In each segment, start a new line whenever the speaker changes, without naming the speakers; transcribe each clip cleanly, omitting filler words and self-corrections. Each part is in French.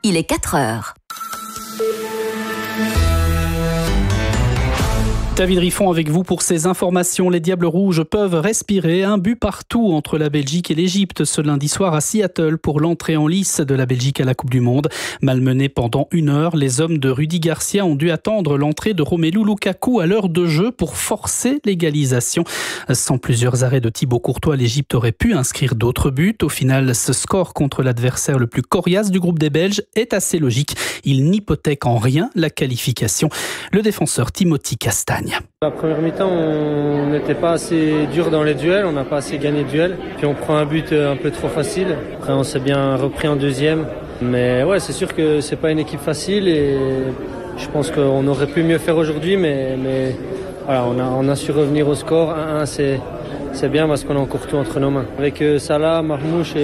il est 4 heures.
David Riffon avec vous pour ces informations. Les Diables Rouges peuvent respirer. Un but partout entre la Belgique et l'Égypte ce lundi soir à Seattle pour l'entrée en lice de la Belgique à la Coupe du Monde. Malmenés pendant 1 heure, les hommes de Rudy Garcia ont dû attendre l'entrée de Romelu Lukaku à l'heure de jeu pour forcer l'égalisation. Sans plusieurs arrêts de Thibaut Courtois, l'Égypte aurait pu inscrire d'autres buts. Au final, ce score contre l'adversaire le plus coriace du groupe des Belges est assez logique. Il n'hypothèque en rien la qualification. Le défenseur Timothy Castagne.
La première mi-temps, on n'était pas assez dur dans les duels, on n'a pas assez gagné de duels. Puis on prend un but un peu trop facile. Après, on s'est bien repris en deuxième. Mais ouais, c'est sûr que c'est pas une équipe facile et je pense qu'on aurait pu mieux faire aujourd'hui. Mais voilà, on a su revenir au score. 1-1, c'est bien parce qu'on a encore tout entre nos mains. Avec Salah, Marmouche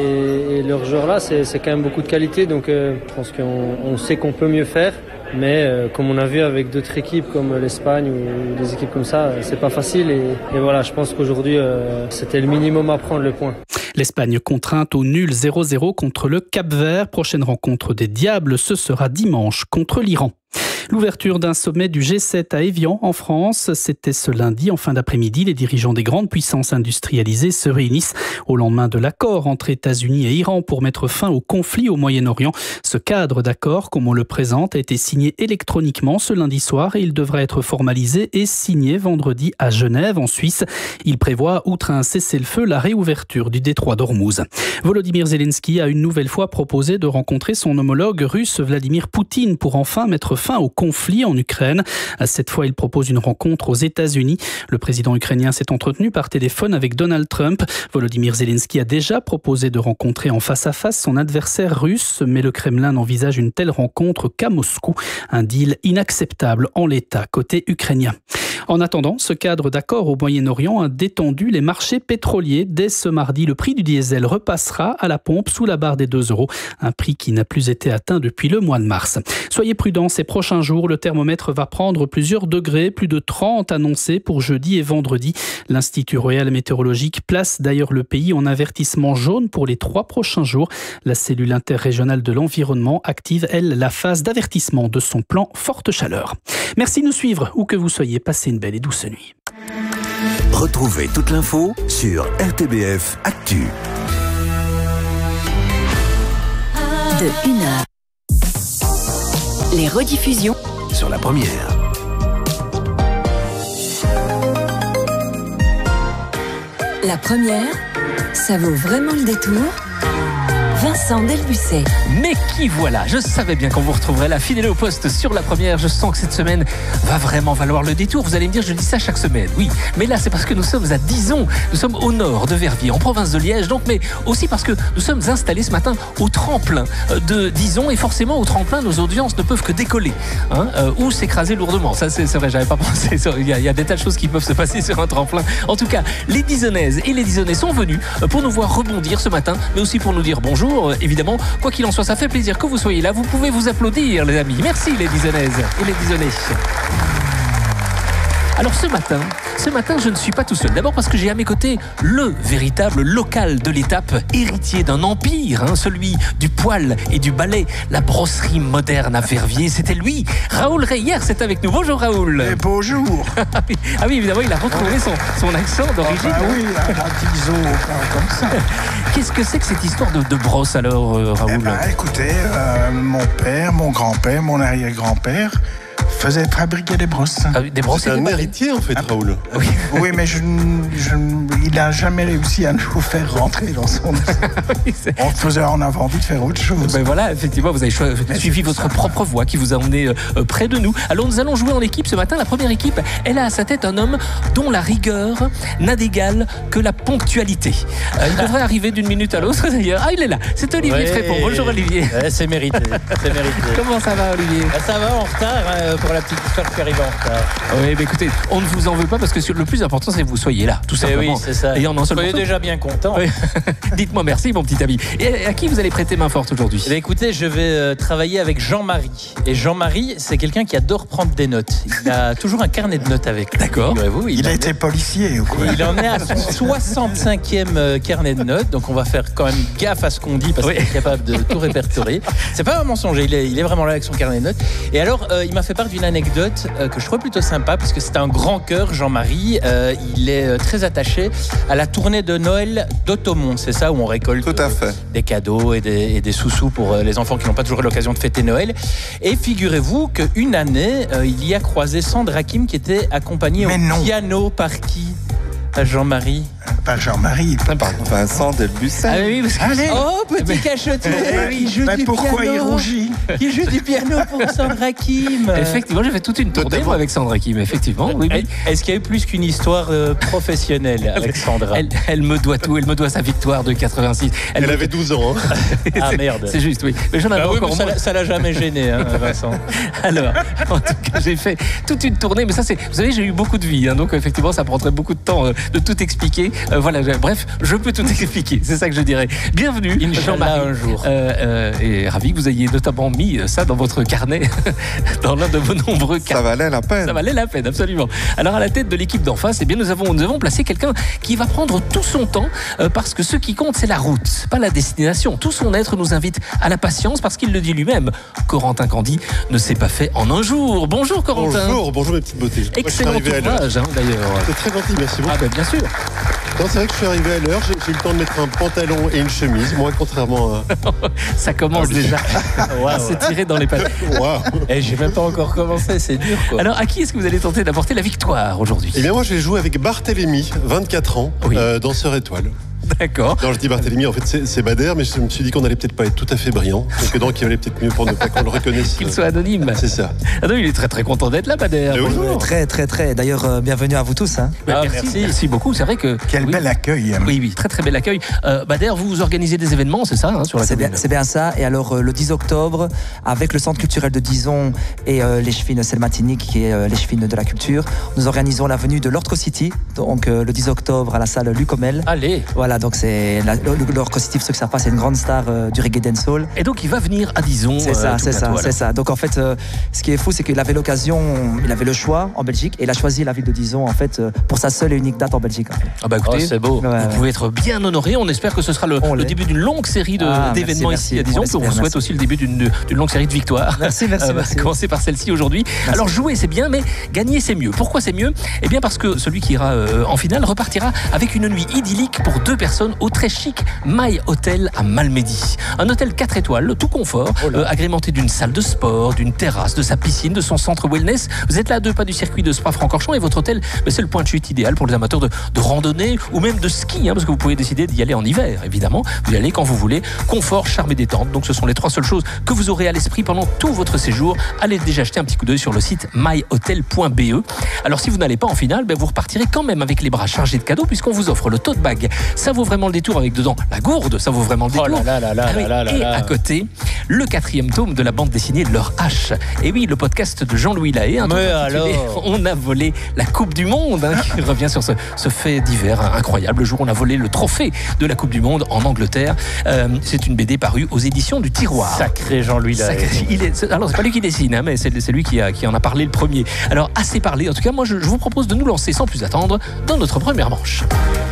et leurs joueurs là, c'est quand même beaucoup de qualité. Donc je pense qu'on sait qu'on peut mieux faire. Mais comme on a vu avec d'autres équipes comme l'Espagne ou des équipes comme ça, c'est pas facile et voilà, je pense qu'aujourd'hui c'était le minimum à prendre le point.
L'Espagne contrainte au nul 0-0 contre le Cap-Vert. Prochaine rencontre des Diables, ce sera dimanche contre l'Iran. L'ouverture d'un sommet du G7 à Évian en France, c'était ce lundi en fin d'après-midi. Les dirigeants des grandes puissances industrialisées se réunissent au lendemain de l'accord entre États-Unis et Iran pour mettre fin au conflit au Moyen-Orient. Ce cadre d'accord, comme on le présente, a été signé électroniquement ce lundi soir et il devra être formalisé et signé vendredi à Genève, en Suisse. Il prévoit, outre un cessez-le-feu, la réouverture du détroit d'Ormuz. Volodymyr Zelensky a une nouvelle fois proposé de rencontrer son homologue russe Vladimir Poutine pour enfin mettre fin au conflit en Ukraine. Cette fois, il propose une rencontre aux États-Unis. Le président ukrainien s'est entretenu par téléphone avec Donald Trump. Volodymyr Zelensky a déjà proposé de rencontrer en face à face son adversaire russe, mais le Kremlin n'envisage une telle rencontre qu'à Moscou. Un deal inacceptable en l'état côté ukrainien. En attendant, ce cadre d'accord au Moyen-Orient a détendu les marchés pétroliers. Dès ce mardi, le prix du diesel repassera à la pompe sous la barre des 2 €, un prix qui n'a plus été atteint depuis le mois de mars. Soyez prudents, ces prochains jours, le thermomètre va prendre plusieurs degrés, plus de 30 annoncés pour jeudi et vendredi. L'Institut Royal Météorologique place d'ailleurs le pays en avertissement jaune pour les 3 prochains jours. La cellule interrégionale de l'environnement active, elle, la phase d'avertissement de son plan forte chaleur. Merci de nous suivre, où que vous soyez. Passez une belle et douce nuit.
Retrouvez toute l'info sur RTBF Actu.
De 1h. Les rediffusions
Sur la première.
La première, ça vaut vraiment le détour. Vincent Delbussé.
Mais qui voilà, je savais bien qu'on vous retrouverait là, fidèle au poste sur la première. Je sens que cette semaine va vraiment valoir le détour. Vous allez me dire, je dis ça chaque semaine, oui. Mais là, c'est parce que nous sommes à Dizon. Nous sommes au nord de Verviers, en province de Liège. Donc, mais aussi parce que nous sommes installés ce matin au tremplin de Dizon. Et forcément, au tremplin, nos audiences ne peuvent que décoller, ou s'écraser lourdement. Ça, c'est vrai, j'avais pas pensé. Il y a des tas de choses qui peuvent se passer sur un tremplin. En tout cas, les Dizonnaises et les Dizonnais sont venus pour nous voir rebondir ce matin, mais aussi pour nous dire bonjour. Évidemment, quoi qu'il en soit, ça fait plaisir que vous soyez là. Vous pouvez vous applaudir, les amis. Merci, les Dizonnaises et les Dizonnais. Alors ce matin, je ne suis pas tout seul. D'abord parce que j'ai à mes côtés le véritable local de l'étape, héritier d'un empire, celui du poêle et du balai, la brosserie moderne à Verviers. C'était lui, Raoul Reyer, c'est avec nous. Bonjour Raoul.
Et bonjour.
Ah oui, évidemment, il a retrouvé son accent d'origine.
Oui, à Dizon, comme ça.
Qu'est-ce que c'est que cette histoire de brosse alors, Raoul?
Écoutez, mon père, mon grand-père, mon arrière-grand-père faisait fabriquer des brosses.
Ah, des brosses.
C'est un héritier en fait, Raoul.
Oui,
oui, mais il n'a jamais réussi à nous faire rentrer dans son... on avait envie de faire autre chose.
Ben voilà, effectivement, vous avez suivi votre propre voie qui vous a emmené près de nous. Alors nous allons jouer en équipe ce matin. La première équipe, elle a à sa tête un homme dont la rigueur n'a d'égal que la ponctualité. Il devrait arriver d'une minute à l'autre d'ailleurs. Ah, il est là, c'est Olivier Frépon. Bonjour Olivier.
C'est mérité, c'est mérité.
Comment ça va Olivier?
Ça va, en retard pour
pour la petite histoire qui arrive en retard.
Oui, mais écoutez, on ne vous en veut pas parce que le plus important, c'est que vous soyez là, tout simplement.
Oui, c'est ça.
Et en un seul
Soyez
morceau.
déjà bien content.
Oui. Dites-moi merci, mon petit ami. Et à qui vous allez prêter main forte aujourd'hui?
Eh bien, écoutez, je vais travailler avec Jean-Marie. Et Jean-Marie, c'est quelqu'un qui adore prendre des notes. Il a toujours un carnet de notes avec lui.
D'accord.
Figurez-vous,
Il a été policier ou quoi?
Il en est à son 65e carnet de notes, donc on va faire quand même gaffe à ce qu'on dit parce qu'il est capable de tout répertorier. C'est pas un mensonge, il est vraiment là avec son carnet de notes. Et alors, il m'a fait part d'une anecdote que je trouve plutôt sympa parce que c'est un grand cœur, Jean-Marie. Il est très attaché à la tournée de Noël d'Automont, c'est ça, où on récolte
Tout à fait.
des cadeaux et des sous-sous pour les enfants qui n'ont pas toujours l'occasion de fêter Noël. Et figurez-vous qu'une année, il y a croisé Sandra Kim qui était accompagnée au piano par qui, Jean-Marie?
Pas Jean-Marie.
Par Vincent Delbussel.
Ah oui, parce que...
Allez.
Oh, petit cachotier, il joue du
pourquoi
piano.
il rougit?
Il joue du piano pour Sandra Kim.
Effectivement, j'ai fait toute une tournée moi, avec Sandra Kim, effectivement. Oui, oui.
Est-ce qu'il y a eu plus qu'une histoire professionnelle avec Sandra?
Elle me doit tout, elle me doit sa victoire de 86.
Elle avait 12 ans.
Ah merde.
C'est juste, oui. Mais j'en avais encore moins.
Ça l'a jamais gêné, hein, Vincent.
Alors, en tout cas, j'ai fait toute une tournée, mais ça c'est, vous savez, j'ai eu beaucoup de vie, hein, donc effectivement, ça prendrait beaucoup de temps de tout expliquer. Voilà, bref, je peux tout expliquer, c'est ça que je dirais. Bienvenue, Jean-Marie,
un jour.
Et ravi que vous ayez notamment mis ça dans votre carnet, dans l'un de vos nombreux carnets.
Ça valait la peine.
Ça valait la peine, absolument. Alors, à la tête de l'équipe d'en face, eh bien, nous avons placé quelqu'un qui va prendre tout son temps, parce que ce qui compte, c'est la route, pas la destination. Tout son être nous invite à la patience, parce qu'il le dit lui-même. Corentin Candy ne s'est pas fait en un jour. Bonjour, Corentin.
Bonjour mes petites beautés.
Excellent ouvrage, hein, d'ailleurs.
C'est très gentil, merci beaucoup.
Ah ben, bien sûr.
Non, c'est vrai que je suis arrivé à l'heure, j'ai eu le temps de mettre un pantalon et une chemise, moi contrairement à...
Ça commence déjà à s'étirer dans les pattes.
Wow.
Et j'ai même pas encore commencé, c'est dur quoi.
Alors à qui est-ce que vous allez tenter d'apporter la victoire aujourd'hui?
Eh bien moi je vais jouer avec Barthélémy, 24 ans, danseur étoile.
D'accord.
Non, je dis Barthélémy, en fait c'est Bader, mais je me suis dit qu'on allait peut-être pas être tout à fait brillant, donc il valait peut-être mieux pour ne pas qu'on le reconnaisse.
Qu'il soit anonyme.
C'est ça.
Ah non, il est très très content d'être là, Bader.
Bonjour.
Très. D'ailleurs, bienvenue à vous tous. Hein.
Merci beaucoup. C'est vrai que
Quel bel accueil.
Oui, très bel accueil. Bader, vous organisez des événements, c'est ça, hein, sur la commune?
C'est bien ça. Et alors, le 10 octobre, avec le Centre culturel de Dizon et l'échevine Selmatinique, qui est l'échevine de la culture, nous organisons la venue de l'Ortco City, donc le 10 octobre à la salle Lucomel.
Allez.
Voilà, donc c'est l'Ortco City, pour ceux qui ne savent pas, c'est une grande star du reggae dancehall.
Et donc il va venir à Dizon.
C'est ça. Donc en fait, ce qui est fou, c'est qu'il avait il avait le choix en Belgique, et il a choisi la ville de Dizon en fait pour sa seule et unique date en Belgique. En fait.
Ah bah écoutez,
c'est beau.
Vous pouvez être bien honoré. On espère que ce sera le début d'une longue série d'événements ici à Dizon. On vous souhaite aussi le début d'une longue série de victoires.
Merci.
Commencer par celle-ci aujourd'hui. Alors jouer c'est bien, mais gagner c'est mieux. Pourquoi c'est mieux? Eh bien parce que celui qui ira en finale repartira avec une nuit idyllique pour 2 personnes au très chic My Hotel à Malmedy. Un hôtel 4 étoiles, tout confort, agrémenté d'une salle de sport, d'une terrasse, de sa piscine, de son centre wellness. Vous êtes là à 2 pas du circuit de Spa-Francorchamps et votre hôtel, c'est le point de chute idéal pour les amateurs de randonnée ou même de ski, parce que vous pouvez décider d'y aller en hiver, évidemment. Vous y allez quand vous voulez. Confort, charme et détente. Donc ce sont les 3 seules choses que vous aurez à l'esprit pendant tout votre séjour. Allez déjà jeter un petit coup d'œil sur le site myhotel.be. Alors si vous n'allez pas en finale, vous repartirez quand même avec les bras chargés de cadeaux puisqu'on vous offre le tote bag. Ça vaut vraiment le détour avec dedans la gourde, ça vaut vraiment le détour. Et à côté, le 4e tome de la bande dessinée Leur H. Et oui, le podcast de Jean-Louis Lahaye, On a volé la Coupe du Monde, qui revient sur ce fait divers incroyable. Le jour où on a volé le trophée de la Coupe du Monde en Angleterre. C'est une BD parue aux éditions du Tiroir.
Sacré Jean-Louis Lahaye.
Alors c'est pas lui qui dessine, mais c'est lui qui en a parlé le premier. Alors assez parlé, en tout cas moi je vous propose de nous lancer sans plus attendre dans notre première manche.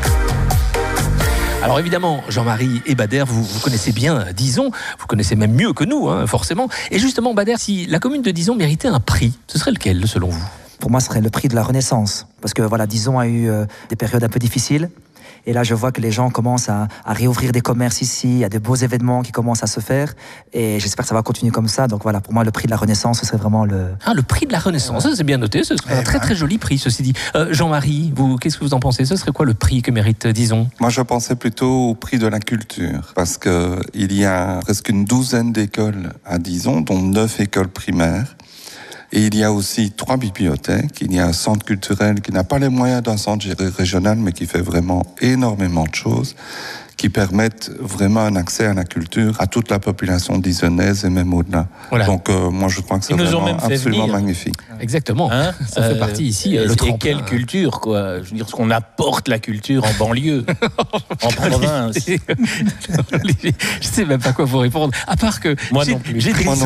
Alors évidemment, Jean-Marie et Bader, vous connaissez bien Dizon, vous connaissez même mieux que nous, forcément. Et justement, Bader, si la commune de Dizon méritait un prix, ce serait lequel, selon vous?
Pour moi, ce serait le prix de la Renaissance. Parce que voilà, Dizon a eu des périodes un peu difficiles. Et là, je vois que les gens commencent à réouvrir des commerces ici. Il y a de beaux événements qui commencent à se faire. Et j'espère que ça va continuer comme ça. Donc voilà, pour moi, le prix de la Renaissance, ce serait vraiment le...
Ah, le prix de la Renaissance, ça, c'est bien noté. Ce serait un très très joli prix, ceci dit. Jean-Marie, qu'est-ce que vous en pensez? Ce serait quoi le prix que mérite Dizon?
Moi, je pensais plutôt au prix de la culture. Parce qu'il y a presque une douzaine d'écoles à Dizon, dont 9 écoles primaires. Et il y a aussi 3 bibliothèques. Il y a un centre culturel qui n'a pas les moyens d'un centre régional, mais qui fait vraiment énormément de choses, qui permettent vraiment un accès à la culture à toute la population dijonnaise et même au-delà.
Voilà.
Donc moi je crois que c'est vraiment absolument magnifique.
Exactement. Ça fait partie ici le tremplin.
Et quelle culture, quoi. Je veux dire, ce qu'on apporte la culture en banlieue, en province.
Olivier, je sais même pas quoi vous répondre. À part que
moi non plus.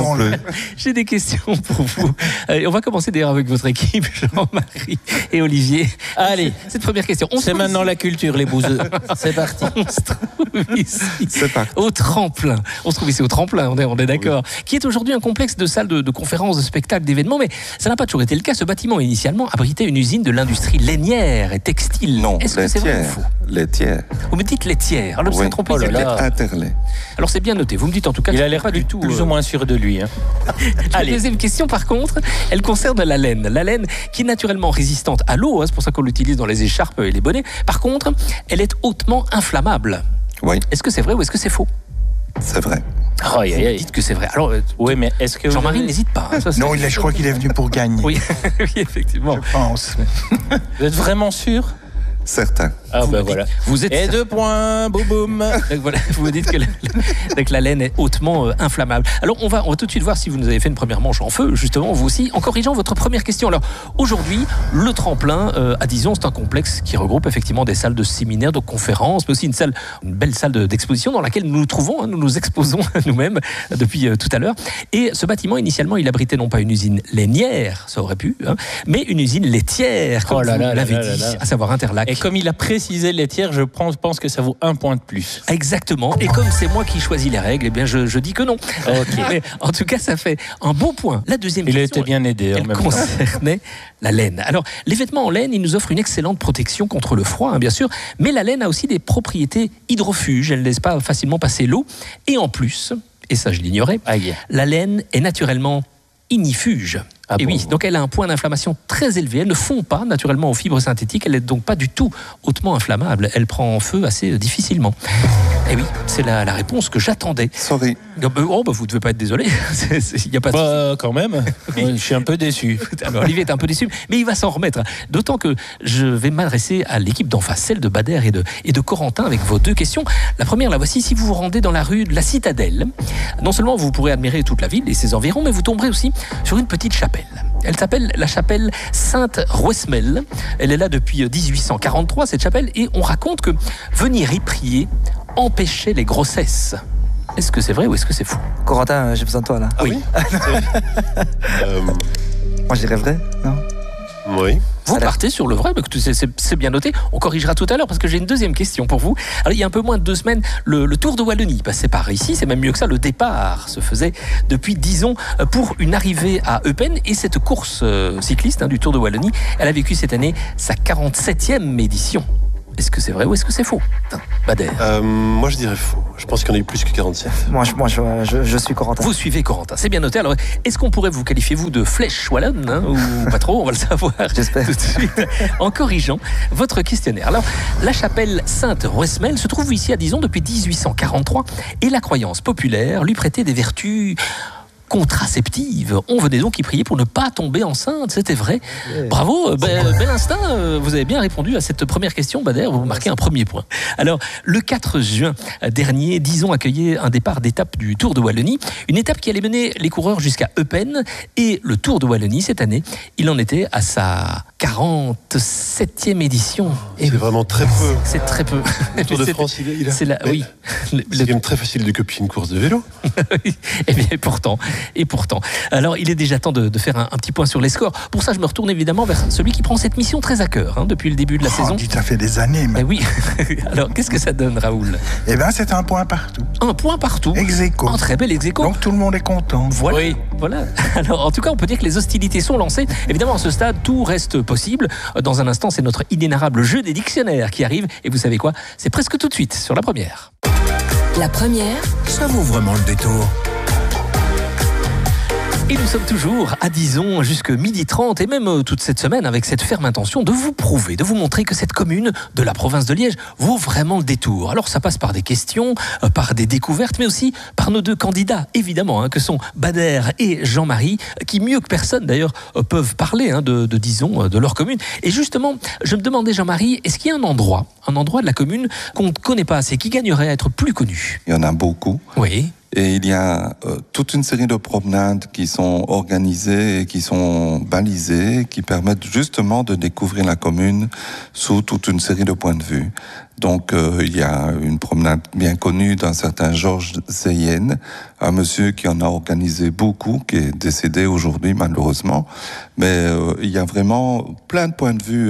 J'ai des questions pour vous. On va commencer d'ailleurs avec votre équipe, Jean-Marie et Olivier.
Allez,
cette première question.
C'est maintenant la culture, les bouseux. C'est parti.
On se trouve ici au tremplin. On se trouve ici au tremplin, on est d'accord. Oui. Qui est aujourd'hui un complexe de salles de conférences, de spectacles, d'événements, mais ça n'a pas toujours été le cas. Ce bâtiment initialement abritait une usine de l'industrie lainière et textile.
Non,
est-ce que c'est vrai ou faux?
Laitière.
Vous me dites laitière. Alors, vous êtes trompé.
Interlait.
Alors c'est bien noté. Vous me dites en tout cas.
Il a l'air pas du tout plus ou moins sûr de lui. Hein.
La deuxième question, par contre, elle concerne la laine. La laine qui est naturellement résistante à l'eau. C'est pour ça qu'on l'utilise dans les écharpes et les bonnets. Par contre, elle est hautement inflammable.
Oui.
Est-ce que c'est vrai ou est-ce que c'est faux?
C'est vrai.
Vous dites que c'est vrai. Alors,
oui, mais est-ce que
Jean-Marie n'hésite pas.
Ça, non, je crois qu'il est venu pour gagner.
Oui, oui, effectivement.
Je pense.
Vous êtes vraiment sûr?
Certain.
Ah ben voilà.
Vous êtes
et 2 points, boum boum.
Donc voilà, vous me dites que la laine est hautement inflammable. Alors on va tout de suite voir si vous nous avez fait une première manche en feu, justement vous aussi, en corrigeant votre première question. Alors aujourd'hui, le tremplin à Dijon, c'est un complexe qui regroupe effectivement des salles de séminaires, de conférences, mais aussi une belle salle d'exposition dans laquelle nous nous trouvons, nous nous exposons nous-mêmes depuis tout à l'heure. Et ce bâtiment, initialement, il abritait non pas une usine lainière, ça aurait pu, mais une usine laitière, comme vous l'avez dit, à savoir Interlac.
Et comme il a précisé laitière, je pense que ça vaut 1 point de plus.
Exactement. Et comme c'est moi qui choisis les règles, eh bien je dis que non. Okay. Mais en tout cas, ça fait un beau point. La deuxième question,
il a été bien aidé.
Elle concernait la laine. Alors, les vêtements en laine, ils nous offrent une excellente protection contre le froid, bien sûr. Mais la laine a aussi des propriétés hydrofuges. Elle ne laisse pas facilement passer l'eau. Et en plus, et ça je l'ignorais, la laine est naturellement ignifuge.
Ah
et
bon,
oui, donc elle a un point d'inflammation très élevé. Elle ne fond pas naturellement aux fibres synthétiques. Elle n'est donc pas du tout hautement inflammable. Elle prend feu assez difficilement. Et oui, c'est la réponse que j'attendais.
Sorry.
Oh, vous ne devez pas être désolé. Il y a pas de
quand même. Oui. Je suis un peu déçu.
Alors, Olivier est un peu déçu, mais il va s'en remettre. D'autant que je vais m'adresser à l'équipe d'en face, celle de Bader et de Corentin, avec vos 2 questions. La première, la voici. Si vous vous rendez dans la rue de la Citadelle, non seulement vous pourrez admirer toute la ville et ses environs, mais vous tomberez aussi sur une petite chapelle. Elle s'appelle la chapelle Sainte-Ruesmel. Elle est là depuis 1843, cette chapelle, et on raconte que venir y prier empêchait les grossesses. Est-ce que c'est vrai ou est-ce que c'est faux?
Corentin, j'ai besoin de toi là.
Ah oui.
Moi je dirais vrai, non?
Oui.
Vous partez sur le vrai, c'est bien noté. On corrigera tout à l'heure parce que j'ai une deuxième question pour vous. Alors, il y a un peu moins de 2 semaines, le Tour de Wallonie passait par ici. C'est même mieux que ça. Le départ se faisait depuis Dijon pour une arrivée à Eupen. Et cette course cycliste du Tour de Wallonie, elle a vécu cette année sa 47e édition. Est-ce que c'est vrai ou est-ce que c'est faux? Bader.
Moi je dirais faux. Je pense qu'il y en a eu plus que 47.
Moi je suis Corentin.
Vous suivez Corentin, c'est bien noté. Alors est-ce qu'on pourrait vous qualifier vous de flèche wallonne ou pas trop? On va le savoir.
J'espère.
Tout de suite en corrigeant votre questionnaire. Alors la chapelle Sainte-Ruesmel se trouve ici à Dijon depuis 1843 et la croyance populaire lui prêtait des vertus contraceptive. On venait donc y prier pour ne pas tomber enceinte, c'était vrai. Bravo, bel instinct, vous avez bien répondu à cette première question, Bader, vous marquez un premier point. Alors, le 4 juin dernier, Dijon accueillait un départ d'étape du Tour de Wallonie, une étape qui allait mener les coureurs jusqu'à Eupen, et le Tour de Wallonie, cette année, il en était à sa 47e édition.
C'est vraiment très peu.
C'est très peu.
Le Tour de France,
oui.
C'est quand même très facile de copier une course de vélo.
Eh bien, et pourtant. Alors, il est déjà temps de faire un petit point sur les scores. Pour ça, je me retourne évidemment vers celui qui prend cette mission très à cœur depuis le début de la saison.
Ça fait des années. Mais
oui. Alors, qu'est-ce que ça donne, Raoul?
Eh bien, c'est un point partout.
Un point partout.
Ex-aequo.
Un très bel ex-aequo.
Donc, tout le monde est content.
Voilà. Oui. Voilà. Alors, en tout cas, on peut dire que les hostilités sont lancées. Évidemment, à ce stade, tout reste possible. Dans un instant, c'est notre inénarrable jeu des dictionnaires qui arrive. Et vous savez quoi? C'est presque tout de suite sur la première.
La première,
ça vaut vraiment le détour.
Et nous sommes toujours à Dizon jusqu'à 12h30 et même toute cette semaine avec cette ferme intention de vous prouver, de vous montrer que cette commune de la province de Liège vaut vraiment le détour. Alors ça passe par des questions, par des découvertes, mais aussi par nos deux candidats, évidemment, que sont Bader et Jean-Marie, qui mieux que personne d'ailleurs peuvent parler de Dizon, de leur commune. Et justement, je me demandais, Jean-Marie, est-ce qu'il y a un endroit de la commune qu'on ne connaît pas assez, qui gagnerait à être plus connu?
Il y en a beaucoup.
Oui.
Et il y a toute une série de promenades qui sont organisées et qui sont balisées, qui permettent justement de découvrir la commune sous toute une série de points de vue. Donc il y a une promenade bien connue d'un certain Georges Zeyen, un monsieur qui en a organisé beaucoup, qui est décédé aujourd'hui malheureusement. Mais il y a vraiment plein de points de vue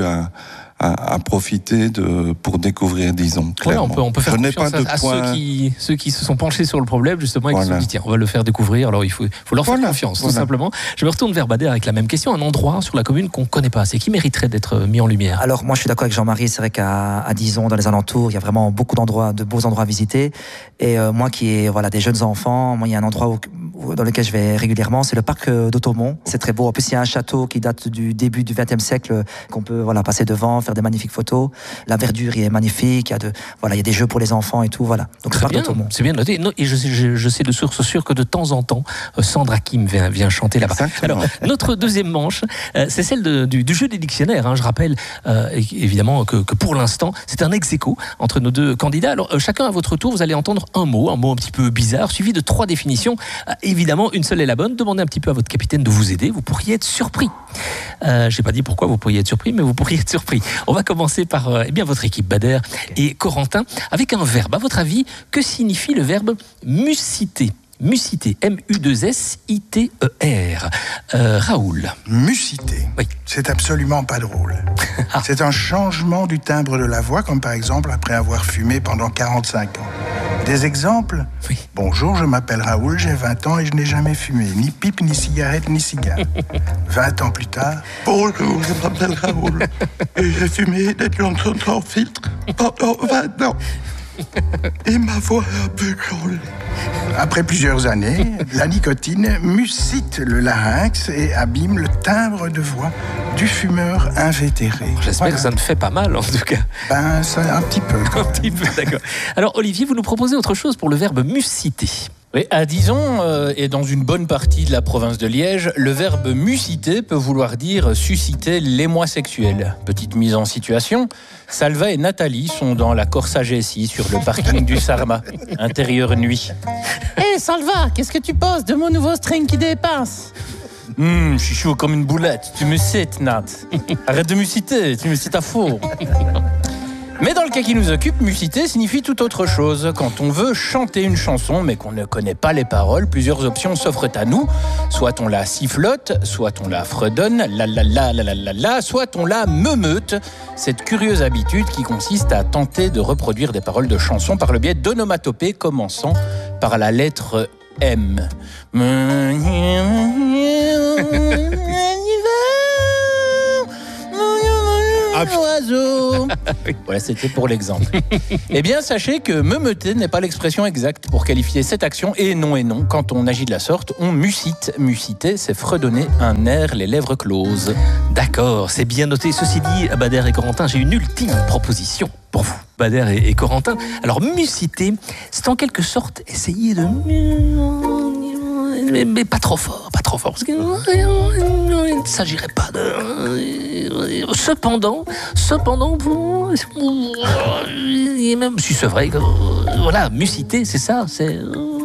à profiter pour découvrir Dizon.
Voilà, on peut faire confiance à ceux qui se sont penchés sur le problème justement et qui se sont dit tiens, on va le faire découvrir. Alors il faut leur faire confiance tout simplement. Je me retourne vers Bader avec la même question, un endroit sur la commune qu'on ne connaît pas assez, qui mériterait d'être mis en lumière.
Alors moi je suis d'accord avec Jean-Marie, c'est vrai qu'à Dizon, dans les alentours, il y a vraiment beaucoup d'endroits, de beaux endroits à visiter. Et moi qui ai des jeunes enfants, il y a un endroit dans lequel je vais régulièrement, c'est le parc d'Automont. C'est très beau. En plus il y a un château qui date du début du XXe siècle qu'on peut passer devant, faire des magnifiques photos. La verdure est magnifique. Il y a des jeux pour les enfants et tout. Voilà. Donc
très bien. C'est bien noté. Et je sais de source sûre que de temps en temps, Sandra Kim vient chanter là-bas.
Exactement.
Alors notre deuxième manche, c'est celle du jeu des dictionnaires. Je rappelle évidemment que pour l'instant, c'est un ex-aequo entre nos deux candidats. Alors chacun à votre tour, vous allez entendre un mot un petit peu bizarre, suivi de 3 définitions. Évidemment, une seule est la bonne. Demandez un petit peu à votre capitaine de vous aider. Vous pourriez être surpris. Je n'ai pas dit pourquoi vous pourriez être surpris, mais vous pourriez être surpris. On va commencer par votre équipe, Bader et Corentin, avec un verbe. À votre avis, que signifie le verbe musciter? Musciter, M-U-2-S-I-T-E-R. Raoul.
Musciter.
Oui.
C'est absolument pas drôle. C'est un changement du timbre de la voix, comme par exemple après avoir fumé pendant 45 ans. Des exemples?
Oui.
Bonjour, je m'appelle Raoul, j'ai 20 ans et je n'ai jamais fumé. Ni pipe, ni cigarette, ni cigare. 20 ans plus tard. Bonjour, je m'appelle Raoul et j'ai fumé des Johnson sans filtre pendant 20 ans. Et ma voix a un peu changé. Après plusieurs années, la nicotine muscite le larynx et abîme le timbre de voix du fumeur invétéré.
J'espère que ça ne fait pas mal en tout cas.
Ça un petit peu.
Un petit peu, d'accord. Alors Olivier, vous nous proposez autre chose pour le verbe musciter.
Oui, à Dizon et dans une bonne partie de la province de Liège, le verbe musciter peut vouloir dire susciter l'émoi sexuel. Petite mise en situation, Salva et Nathalie sont dans la Corsa G6 sur le parking du Sarma, intérieur nuit.
Hé Salva, qu'est-ce que tu penses de mon nouveau string qui dépasse?
Je suis chaud comme une boulette, tu me cites Nat. Arrête de me citer, tu me cites à faux. Mais dans le cas qui nous occupe, musciter signifie tout autre chose. Quand on veut chanter une chanson, mais qu'on ne connaît pas les paroles, plusieurs options s'offrent à nous. Soit on la sifflote, soit on la fredonne, la, soit on la meumeute. Cette curieuse habitude qui consiste à tenter de reproduire des paroles de chansons par le biais d'onomatopées commençant par la lettre M. Oiseau. Voilà, c'était pour l'exemple. Eh bien, sachez que meumeter n'est pas l'expression exacte pour qualifier cette action. Et non, quand on agit de la sorte, on muscite. Musciter, c'est fredonner un air, les lèvres closes.
D'accord, c'est bien noté. Ceci dit, Bader et Corentin, j'ai une ultime proposition pour vous. Bader et Corentin. Alors, musciter, c'est en quelque sorte essayer de... Mais pas trop fort, parce qu'il ne s'agirait pas de... Cependant, et même si c'est vrai que... Voilà, musciter, c'est ça, c'est...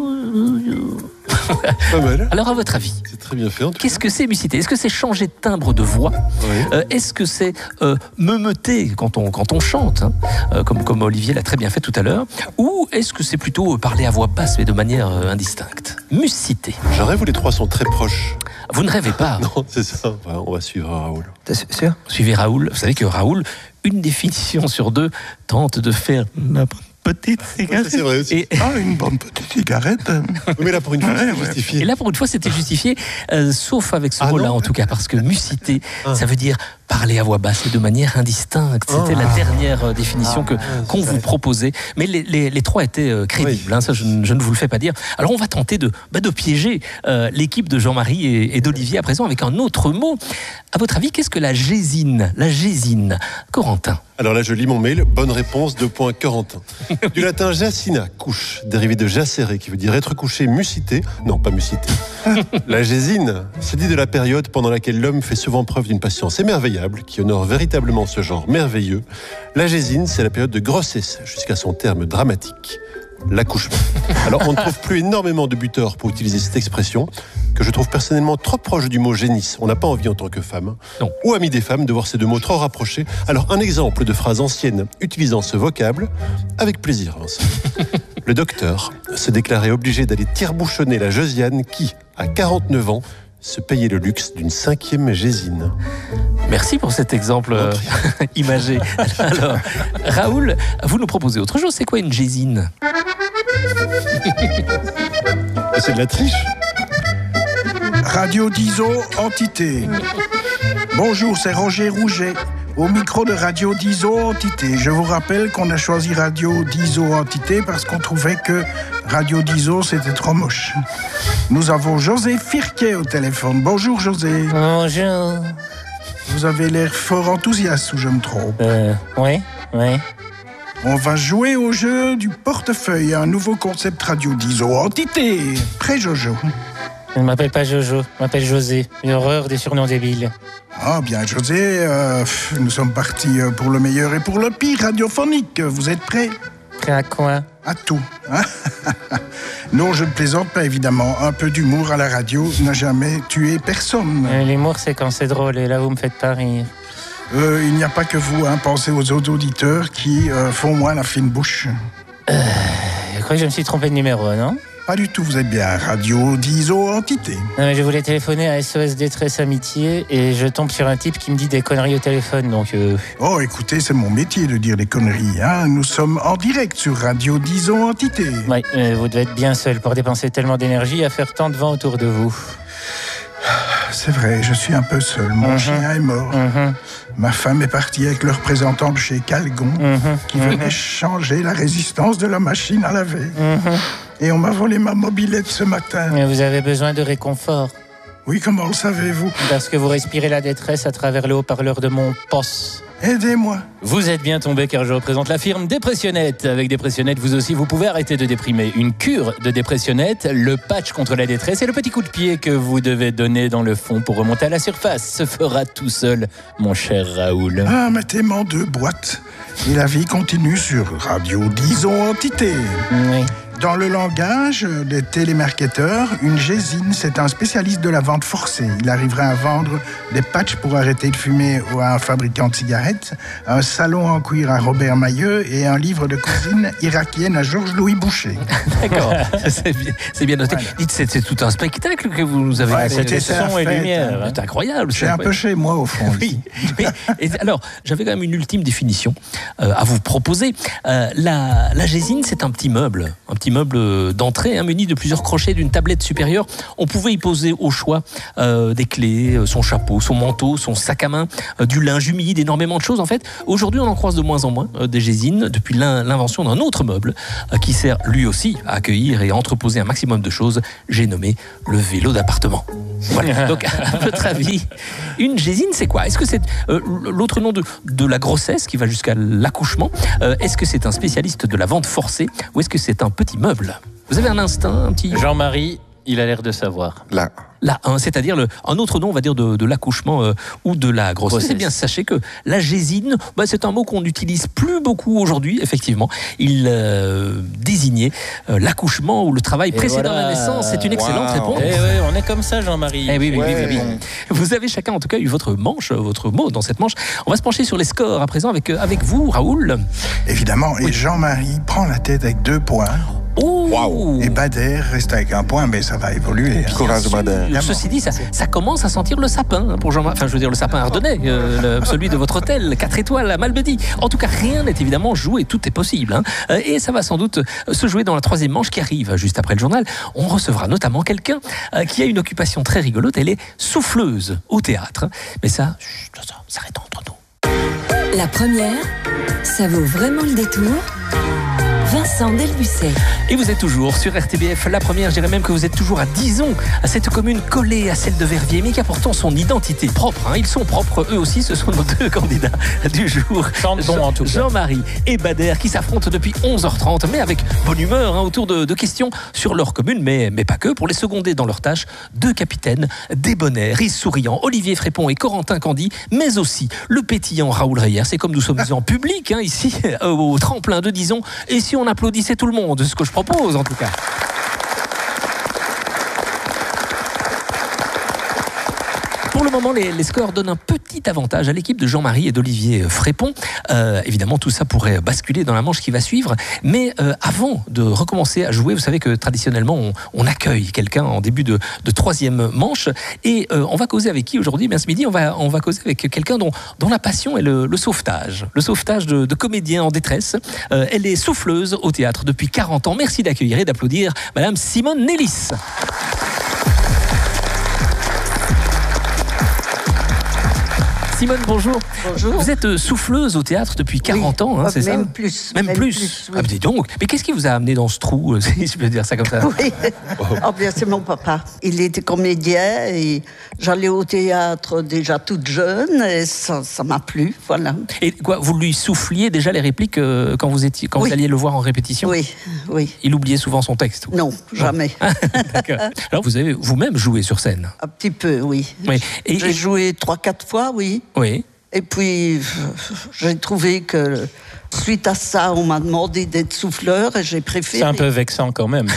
Pas mal.
Alors, à votre avis,
c'est très bien fait.
Qu'est-ce que c'est musciter? Est-ce que c'est changer de timbre de voix? Oui. Est-ce que c'est meumeter quand on chante, comme Olivier l'a très bien fait tout à l'heure? Ou est-ce que c'est plutôt parler à voix basse mais de manière indistincte? Musciter.
Je rêve où les trois sont très proches.
Vous ne rêvez pas?
Non, c'est ça. On va suivre Raoul.
T'es sûr?
Suivez Raoul. Vous savez que Raoul, une définition sur 2, tente de faire n'importe
petite cigarette.
C'est vrai aussi.
Une bonne petite cigarette.
Mais là, pour une fois, c'est justifié.
Et là, pour une fois, c'était justifié, sauf avec ce mot-là, en tout cas, parce que musiter, ça veut dire parler à voix basse et de manière indistincte. C'était la dernière définition qu'on vous proposait. Mais les trois étaient crédibles, ça je ne vous le fais pas dire. Alors on va tenter de piéger l'équipe de Jean-Marie et d'Olivier à présent avec un autre mot. À votre avis, qu'est-ce que la gésine ? La gésine, Corentin.
Alors là, je lis mon mail. Bonne réponse, Corentin. Du latin jacina, couche, dérivé de jacere, qui veut dire être couché, musité. Non, pas musité. La gésine se dit de la période pendant laquelle l'homme fait souvent preuve d'une patience émerveillable, qui honore véritablement ce genre merveilleux. La gésine, c'est la période de grossesse, jusqu'à son terme dramatique, l'accouchement. Alors, on ne trouve plus énormément de buteurs pour utiliser cette expression, que je trouve personnellement trop proche du mot génisse. On n'a pas envie en tant que femme, ou ami des femmes, de voir ces deux mots trop rapprochés. Alors, un exemple de phrase ancienne utilisant ce vocable, avec plaisir, Vincent. Le docteur se déclarait obligé d'aller tire-bouchonner la Josiane qui, à 49 ans, se payait le luxe d'une 5e gésine.
Merci pour cet exemple imagé. Alors, Raoul, vous nous proposez autre chose. C'est quoi une gésine ?
C'est de la triche.
Radio Diso, entité. Bonjour, c'est Roger Rouget. Au micro de Radio Diso Entité. Je vous rappelle qu'on a choisi Radio Diso Entité parce qu'on trouvait que Radio Diso c'était trop moche. Nous avons José Firquet au téléphone. Bonjour José.
Bonjour.
Vous avez l'air fort enthousiaste ou je me trompe ?
Oui.
On va jouer au jeu du portefeuille, un nouveau concept Radio Diso Entité. Prêt Jojo ?
Je ne m'appelle pas Jojo, je m'appelle José. Une horreur des surnoms débiles.
Ah bien José, nous sommes partis pour le meilleur et pour le pire radiophonique. Vous êtes prêts ?
Prêt à quoi ?
À tout. Hein. Non, je ne plaisante pas évidemment. Un peu d'humour à la radio n'a jamais tué personne.
L'humour c'est quand c'est drôle et là vous me faites pas rire.
Il n'y a pas que vous, pensez aux autres auditeurs qui font moins la fine bouche.
Je crois que je me suis trompé de numéro, non ?
Pas du tout, vous êtes bien Radio Diso Entité.
Non, mais je voulais téléphoner à SOS Détresse Amitié et je tombe sur un type qui me dit des conneries au téléphone, donc...
Oh, écoutez, c'est mon métier de dire des conneries, Nous sommes en direct sur Radio Diso Entité.
Oui, vous devez être bien seul pour dépenser tellement d'énergie à faire tant de vent autour de vous.
C'est vrai, je suis un peu seul. Mon chien est mort. Ma femme est partie avec le représentant de chez Calgon qui venait changer la résistance de la machine à laver. Et on m'a volé ma mobilette ce matin.
Mais vous avez besoin de réconfort.
Oui, comment le savez-vous ?
Parce que vous respirez la détresse à travers le haut-parleur de mon poste.
Aidez-moi.
Vous êtes bien tombé car je représente la firme Dépressionnette. Avec Dépressionnette, vous aussi, vous pouvez arrêter de déprimer. Une cure de Dépressionnette, le patch contre la détresse et le petit coup de pied que vous devez donner dans le fond pour remonter à la surface se fera tout seul, mon cher Raoul.
Ah, mettez-moi en 2 boîtes. Et la vie continue sur Radio Diso Entité.
Oui.
Dans le langage des télémarketeurs, une gésine, c'est un spécialiste de la vente forcée. Il arriverait à vendre des patchs pour arrêter de fumer à un fabricant de cigarettes, un salon en cuir à Robert Mailleux et un livre de cuisine irakienne à Georges-Louis Boucher.
D'accord, c'est bien noté.
Voilà.
Dites, c'est tout un spectacle que vous nous avez
c'était
son et lumière.
C'est incroyable.
C'est un peu chez moi, au fond.
Oui. Et alors, j'avais quand même une ultime définition à vous proposer. La gésine, c'est un petit meuble d'entrée, muni de plusieurs crochets d'une tablette supérieure. On pouvait y poser au choix des clés, son chapeau, son manteau, son sac à main, du linge humide, énormément de choses. En fait, aujourd'hui, on en croise de moins en moins des gésines depuis l'invention d'un autre meuble qui sert lui aussi à accueillir et à entreposer un maximum de choses. J'ai nommé le vélo d'appartement. Voilà. Donc, à votre avis, une gésine, c'est quoi ? Est-ce que c'est l'autre nom de la grossesse qui va jusqu'à l'accouchement ? Est-ce que c'est un spécialiste de la vente forcée ou est-ce que c'est un petit meuble ? Vous avez un instinct, un petit...
Jean-Marie, il a l'air de savoir.
Là, c'est-à-dire un autre nom, on va dire, de l'accouchement ou de la grossesse. Eh bien, sachez que la gésine, c'est un mot qu'on n'utilise plus beaucoup aujourd'hui, effectivement. Il désignait l'accouchement ou le travail précédant la naissance. C'est une excellente réponse.
Eh oui, on est comme ça, Jean-Marie.
Eh oui. Vous avez chacun, en tout cas, eu votre mot dans cette manche. On va se pencher sur les scores à présent avec vous, Raoul.
Évidemment, et Jean-Marie prend la tête avec 2 points.
Oh,
Waouh.
Et Bader reste avec un point, mais ça va évoluer.
Courage, Bader.
Ceci dit, ça commence à sentir le sapin pour Jean-Marc. Enfin, je veux dire le sapin ardennais, celui de votre hôtel, 4 étoiles à Malmedy. En tout cas, rien n'est évidemment joué, tout est possible. Et ça va sans doute se jouer dans la 3e manche qui arrive juste après le journal. On recevra notamment quelqu'un qui a une occupation très rigolote. Elle est souffleuse au théâtre. Mais ça s'arrête entre nous.
La première, ça vaut vraiment le détour. Vincent Delbusset.
Et vous êtes toujours sur RTBF, la première, je dirais même que vous êtes toujours à Dizon, à cette commune collée à celle de Verviers, mais qui a pourtant son identité propre. Ils sont propres, eux aussi, ce sont nos 2 candidats du jour.
En tout cas.
Jean-Marie et Bader qui s'affrontent depuis 11h30, mais avec bonne humeur, autour de questions sur leur commune, mais pas que. Pour les seconder dans leur tâche, 2 capitaines, débonnaires, souriants, Olivier Frépon et Corentin Candy, mais aussi le pétillant Raoul Reyer. C'est comme nous sommes en public, ici, au tremplin de Dizon. Et si on applaudissait tout le monde, c'est ce que je propose en tout cas. Pour le moment, les scores donnent un petit avantage à l'équipe de Jean-Marie et d'Olivier Frépon. Évidemment, tout ça pourrait basculer dans la manche qui va suivre. Mais avant de recommencer à jouer, vous savez que traditionnellement, on accueille quelqu'un en début de 3e manche. Et on va causer avec qui aujourd'hui ? Ce midi, on va causer avec quelqu'un dont la passion est le sauvetage. Le sauvetage de comédiens en détresse. Elle est souffleuse au théâtre depuis 40 ans. Merci d'accueillir et d'applaudir Madame Simone Nélis. Simone, bonjour.
Bonjour.
Vous êtes souffleuse au théâtre depuis 40 ans, c'est ça ?
Même plus.
Même plus.
Oui.
Ah, dis donc. Mais qu'est-ce qui vous a amené dans ce trou, si je peux dire ça comme ça ?
Oui. Oh, bien, c'est mon papa. Il était comédien et j'allais au théâtre déjà toute jeune et ça m'a plu, voilà.
Et quoi, vous lui souffliez déjà les répliques quand vous alliez le voir en répétition ?
Oui.
Il oubliait souvent son texte ?
Non, jamais.
D'accord. Alors, vous avez vous-même joué sur scène ?
Un petit peu, oui.
Et
j'ai joué 3-4 fois, oui.
Oui.
Et puis, j'ai trouvé que suite à ça, on m'a demandé d'être souffleur et j'ai préféré.
C'est un peu vexant quand même.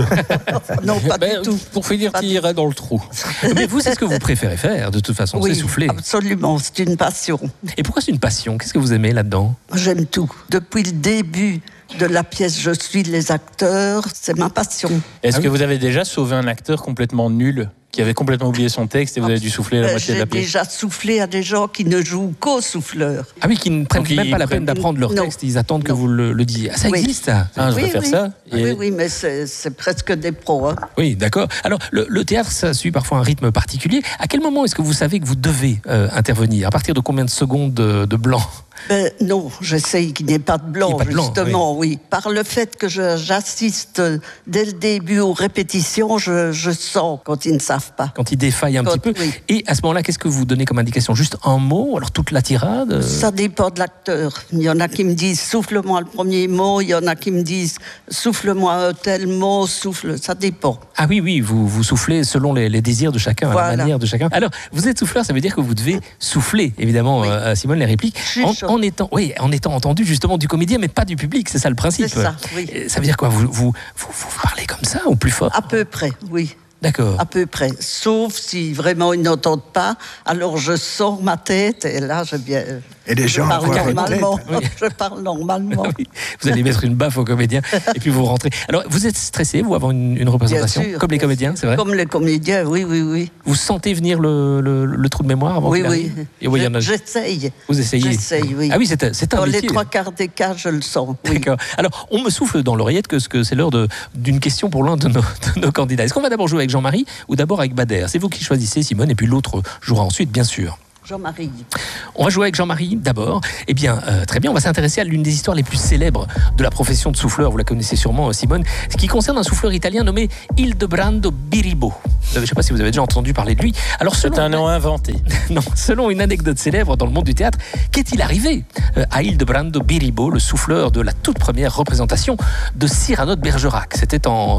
Non, pas du tout.
Pour finir, tu irais dans le trou.
Mais vous, c'est ce que vous préférez faire, de toute façon, c'est souffler.
Absolument, c'est une passion.
Et pourquoi c'est une passion ? Qu'est-ce que vous aimez là-dedans ?
J'aime tout. Depuis le début de la pièce Je suis les acteurs, c'est ma passion.
Est-ce que vous avez déjà sauvé un acteur complètement nul qui avait complètement oublié son texte et vous avez dû souffler la moitié de la pièce?
J'ai déjà soufflé à des gens qui ne jouent qu'aux souffleurs.
Ah oui, qui ne prennent même pas la peine d'apprendre leur texte, ils attendent que vous le disiez. Ah, ça existe, ça ?
Je vais faire ça.
Oui, mais c'est presque des pros.
Oui, d'accord. Alors, le théâtre, ça suit parfois un rythme particulier. À quel moment est-ce que vous savez que vous devez intervenir ? À partir de combien de secondes de blanc ?
Non, j'essaye qu'il n'y ait pas de blanc, justement, oui. Par le fait que j'assiste dès le début aux répétitions, je sens quand ils ne savent pas.
Quand ils défaillent un petit peu. Oui. Et à ce moment-là, qu'est-ce que vous donnez comme indication ? Juste un mot ? Alors toute la tirade ?
Ça dépend de l'acteur. Il y en a qui me disent « souffle-moi le premier mot », il y en a qui me disent « souffle-moi un tel mot », ça dépend.
Ah oui, vous soufflez selon les désirs de chacun,
voilà.
La manière de chacun. Alors, vous êtes souffleur, ça veut dire que vous devez souffler, évidemment, Simone, les répliques, en étant entendu justement du comédien, mais pas du public, c'est ça le principe.
C'est ça, oui.
Ça veut dire quoi ? Vous parlez comme ça ou plus fort ?
À peu près, oui.
D'accord.
À peu près. Sauf si vraiment ils n'entendent pas, alors je sors ma tête et là je viens.
Et les gens
parle normalement.
Oui.
Je parle normalement.
Oui. Vous allez mettre une baffe aux comédiens et puis vous rentrez. Alors vous êtes stressé, vous, avant une représentation ?
Bien sûr,
comme les comédiens, c'est vrai ?
Comme les comédiens, oui.
Vous sentez venir le trou de mémoire avant qu'il arrive ?
Oui. J'essaye.
Vous essayez ?
J'essaye, oui.
Ah oui, c'est un
dans
métier.
Les 3/4 des cas, je le sens. Oui.
D'accord. Alors, on me souffle dans l'oreillette que c'est l'heure d'une question pour l'un de nos candidats. Est-ce qu'on va d'abord jouer avec Jean-Marie ou d'abord avec Bader ? C'est vous qui choisissez, Simone, et puis l'autre jouera ensuite, bien sûr.
Jean-Marie.
On va jouer avec Jean-Marie d'abord. Eh bien, très bien, on va s'intéresser à l'une des histoires les plus célèbres de la profession de souffleur. Vous la connaissez sûrement, Simone. Ce qui concerne un souffleur italien nommé Ildebrando Biribo. Je ne sais pas si vous avez déjà entendu parler de lui. Alors,
c'est un nom inventé.
Non, selon une anecdote célèbre dans le monde du théâtre, qu'est-il arrivé à Ildebrando Biribo, le souffleur de la toute première représentation de Cyrano de Bergerac ? C'était en